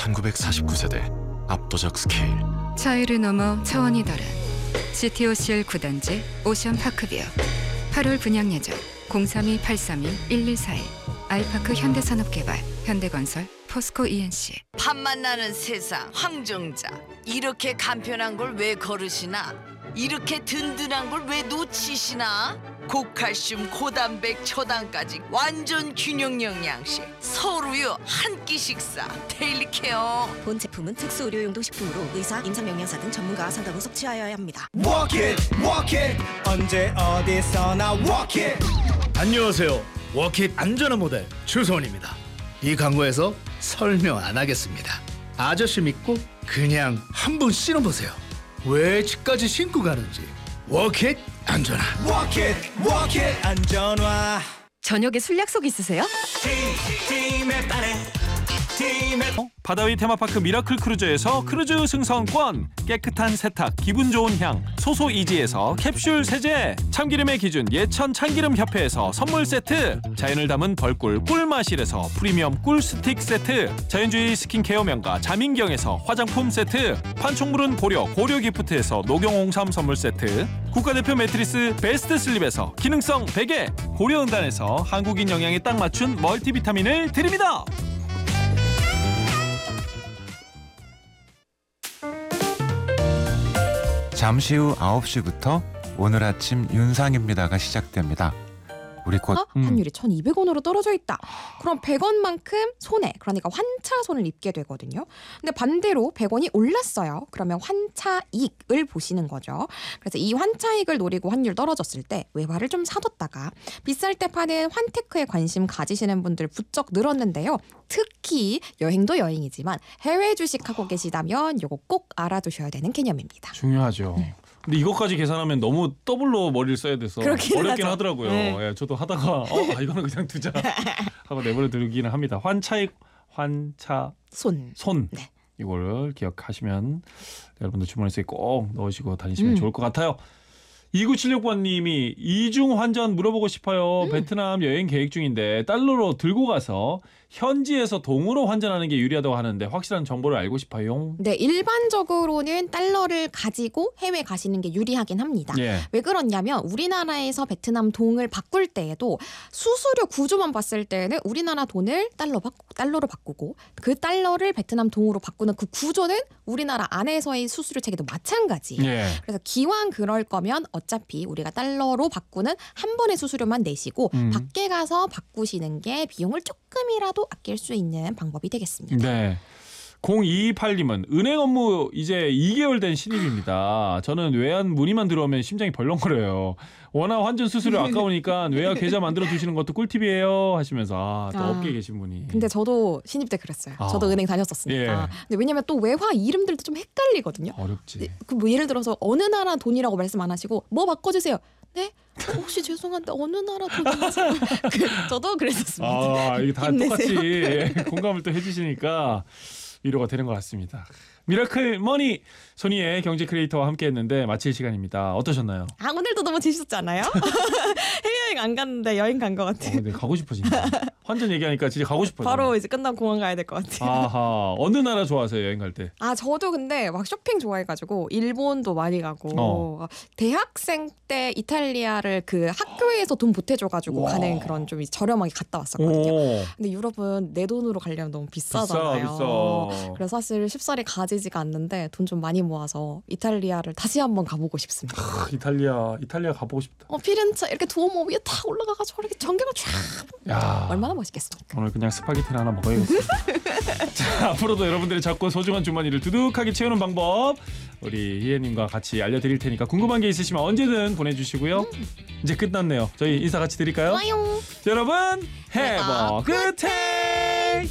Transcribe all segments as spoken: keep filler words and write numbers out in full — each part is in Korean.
천구백사십구 세대 압도적 스케일. 차이를 넘어 차원이 다른 씨티오씨엘 구 단지 오션파크뷰. 팔월 분양 예정 공삼이 팔삼이 일일사일. 아이파크 현대산업개발, 현대건설, 포스코 이엔씨. 밥맛 나는 세상 황정자. 이렇게 간편한 걸 왜 거르시나? 이렇게 든든한 걸 왜 놓치시나? 고칼슘, 고단백, 초당까지 완전 균형 영양식. 서울우유 한 끼 식사. 데일리 케어. 본 제품은 특수 의료용도 식품으로 의사, 임상영양사 등 전문가와 상담 후 섭취하여야 합니다. Walk it, walk it. 언제 어디서나 walk it. 안녕하세요. 워킷 안전한 모델 추성원입니다. 이 광고에서 설명 안 하겠습니다. 아저씨 믿고 그냥 한번 신어보세요. 왜 집까지 신고 가는지. 워킷 안전한. Walk it, walk it. 안전화. 저녁에 술 약속 있으세요? 팀의 딴에 팀의 바다 위 테마파크 미라클 크루즈에서 크루즈 승선권, 깨끗한 세탁, 기분 좋은 향, 소소 이지에서 캡슐 세제, 참기름의 기준 예천 참기름 협회에서 선물 세트, 자연을 담은 벌꿀 꿀마실에서 프리미엄 꿀 스틱 세트, 자연주의 스킨케어 명가 자민경에서 화장품 세트, 판촉물은 고려 고려 기프트에서 녹용홍삼 선물 세트, 국가대표 매트리스 베스트 슬립에서 기능성 베개, 고려은단에서 한국인 영양에 딱 맞춘 멀티비타민을 드립니다. 잠시 후 아홉 시부터 오늘 아침 윤상입니다가 시작됩니다. 우리 곧 어? 환율이 천이백 원으로 떨어져 있다. 그럼 백 원만큼 손해, 그러니까 환차손을 입게 되거든요. 근데 반대로 백 원이 올랐어요. 그러면 환차익을 보시는 거죠. 그래서 이 환차익을 노리고 환율 떨어졌을 때 외화를 좀 사뒀다가 비쌀 때 파는 환테크에 관심 가지시는 분들 부쩍 늘었는데요. 특히 여행도 여행이지만 해외 주식하고 계시다면 이거 꼭 알아두셔야 되는 개념입니다. 중요하죠. 네. 근데 이것까지 계산하면 너무 더블로 머리를 써야 돼서 어렵긴 하죠. 하더라고요. 네. 예, 저도 하다가 어, 아, 이거는 그냥 두자 하고 내버려 두기는 합니다. 환차익, 환차, 손. 손. 네. 이거를 기억하시면 여러분들 주머니에 꼭 넣으시고 다니시면 음. 좋을 것 같아요. 이구칠육 번님이 이중 환전 물어보고 싶어요. 음. 베트남 여행 계획 중인데 달러로 들고 가서 현지에서 동으로 환전하는 게 유리하다고 하는데 확실한 정보를 알고 싶어요. 네, 일반적으로는 달러를 가지고 해외 가시는 게 유리하긴 합니다. 예. 왜 그러냐면 우리나라에서 베트남 동을 바꿀 때에도 수수료 구조만 봤을 때는 우리나라 돈을 달러 바, 달러로 바꾸고 그 달러를 베트남 동으로 바꾸는 그 구조는 우리나라 안에서의 수수료 체계도 마찬가지예요. 예. 그래서 기왕 그럴 거면 어차피 우리가 달러로 바꾸는 한 번의 수수료만 내시고 음. 밖에 가서 바꾸시는 게 비용을 조금이라도 아낄 수 있는 방법이 되겠습니다. 네. 공이이팔님은 은행 업무 이제 이 개월 된 신입입니다. 저는 외환 문의만 들어오면 심장이 벌렁거려요. 워낙 환전 수수료 아까우니까 외화 계좌 만들어 두시는 것도 꿀팁이에요 하시면서 아, 또 아, 업계에 계신 분이. 근데 저도 신입 때 그랬어요. 아. 저도 은행 다녔었으니까. 예. 근데 왜냐면 또 외화 이름들도 좀 헷갈리거든요. 어렵지. 그 뭐 예를 들어서 어느 나라 돈이라고 말씀 안 하시고 뭐 바꿔주세요. 네? 어, 혹시 죄송한데 어느 나라 돈인지 그, 저도 그랬었습니다. 아, 이게 다 힘내세요. 똑같이 예, 공감을 또 해주시니까 위로가 되는 것 같습니다. 미라클 머니 손희의 경제 크리에이터와 함께했는데 마칠 시간입니다. 어떠셨나요? 아 오늘도 너무 재밌었지 않아요? 해외여행 안 갔는데 여행 간 것 어, 같아요. 근데 가고 싶어진다. 환전 얘기하니까 진짜 가고 싶어요. 바로 이제 끝나고 공항 가야 될 것 같아요. 아하, 어느 나라 좋아하세요 여행 갈 때? 아 저도 근데 막 쇼핑 좋아해가지고 일본도 많이 가고 어. 대학생 때 이탈리아를 그 학교에서 돈 보태줘가지고 와. 가는 그런 좀 저렴하게 갔다 왔었거든요. 오, 근데 유럽은 내 돈으로 가려면 너무 비싸잖아요. 비싸, 비싸. 그래서 사실 쉽사리 가지지가 않는데 돈 좀 많이 모아서 이탈리아를 다시 한번 가보고 싶습니다. 크, 이탈리아, 이탈리아 가보고 싶다. 어 피렌체 이렇게 두오모 위에 탁 올라가가지고 이렇게 전경을 쫙 야, 얼마나 멋있겠습니까? 오늘 그냥 스파게티를 하나 먹어야겠어. 자, 앞으로도 여러분들의 작고 소중한 주머니를 두둑하게 채우는 방법 우리 희애님과 같이 알려드릴 테니까 궁금한 게 있으시면 언제든 보내주시고요. 음. 이제 끝났네요. 저희 인사 같이 드릴까요? 좋아요. 여러분, have a good day!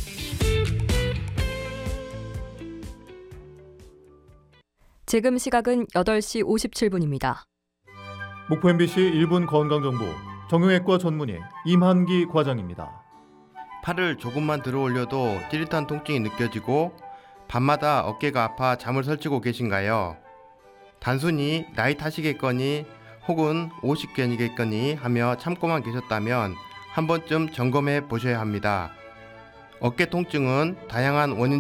지금 시각은 여덟 시 오십칠 분입니다. 목포 엠비씨 일 분 건강정보 정형외과 전문의 임한기 과장입니다. 팔을 조금만 들어 올려도 찌릿한 통증이 느껴지고 밤마다 어깨가 아파 잠을 설치고 계신가요? 단순히 나이 탓이겠거니 혹은 오십견이겠거니 하며 참고만 계셨다면 한 번쯤 점검해 보셔야 합니다. 어깨 통증은 다양한 원인